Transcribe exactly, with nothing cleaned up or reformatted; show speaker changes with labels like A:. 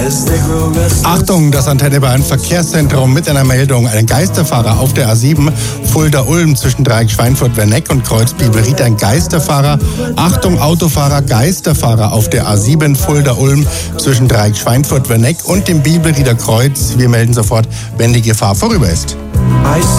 A: Achtung, das Antenne Bayern Verkehrszentrum mit einer Meldung. Ein Geisterfahrer auf der A sieben Fulda-Ulm zwischen Dreieck Schweinfurt-Werneck und Kreuz Bielberied. Ein Geisterfahrer. Achtung, Autofahrer, Geisterfahrer auf der A sieben Fulda-Ulm zwischen Dreieck Schweinfurt-Werneck und dem Bielberieder Kreuz. Wir melden sofort, wenn die Gefahr vorüber ist.